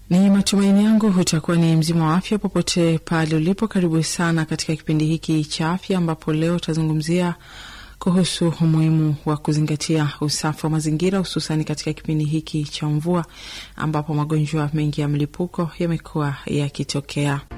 Ni matumaini yangu utakuwa ni mzima wa afya popote pale ulipo. Karibu sana katika kipindi hiki cha afya, ambapo leo tutazungumzia kuhusu umuhimu wa kuzingatia usafi wa mazingira, hususan katika kipindi hiki cha mvua ambapo magonjwa mengi ya mlipuko yamekuwa yakitokea.